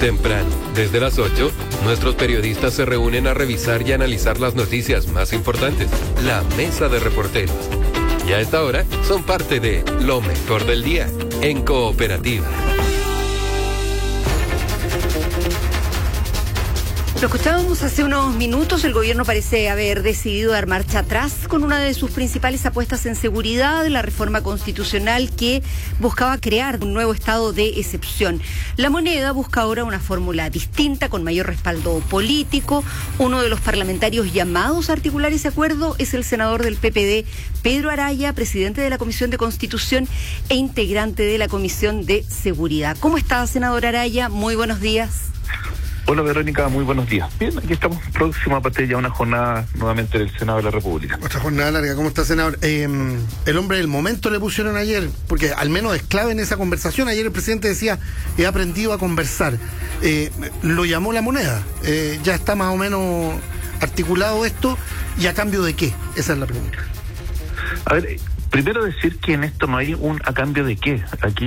Temprano, desde las 8, nuestros periodistas se reúnen a revisar y analizar las noticias más importantes. La Mesa de Reporteros. Y a esta hora son parte de Lo Mejor del Día, en Cooperativa. Lo escuchábamos hace unos minutos. El gobierno parece haber decidido dar marcha atrás con una de sus principales apuestas en seguridad, la reforma constitucional que buscaba crear un nuevo estado de excepción. La Moneda busca ahora una fórmula distinta, con mayor respaldo político. Uno de los parlamentarios llamados a articular ese acuerdo es el senador del PPD, Pedro Araya, presidente de la Comisión de Constitución e integrante de la Comisión de Seguridad. ¿Cómo está, senador Araya? Muy buenos días. Hola Verónica, muy buenos días. Bien, aquí estamos próximos a partir ya una jornada nuevamente del Senado de la República. Otra jornada larga. ¿Cómo está, senador? El hombre del momento le pusieron ayer, porque al menos es clave en esa conversación. Ayer el presidente decía, he aprendido a conversar. Lo llamó La Moneda. Ya está más o menos articulado esto, ¿y a cambio de qué? Esa es la pregunta. A ver, primero decir que en esto no hay un a cambio de qué. Aquí